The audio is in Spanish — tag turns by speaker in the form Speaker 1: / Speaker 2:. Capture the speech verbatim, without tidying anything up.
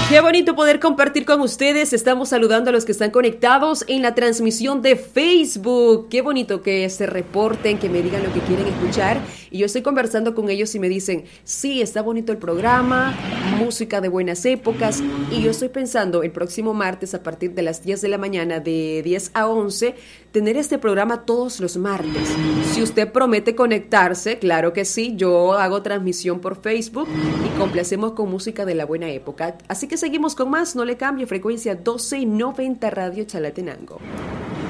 Speaker 1: Qué bonito poder compartir con ustedes. Estamos saludando a los que están conectados en la transmisión de Facebook. Qué bonito que se reporten, que me digan lo que quieren escuchar. Y yo estoy conversando con ellos y me dicen, sí, está bonito el programa, música de buenas épocas. Y yo estoy pensando el próximo martes a partir de las diez de la mañana, de diez a once, tener este programa todos los martes. Si usted promete conectarse, claro que sí, yo hago transmisión por Facebook y complacemos con música de la buena época. Así que seguimos con más, no le cambie, frecuencia doce noventa Radio Chalatenango.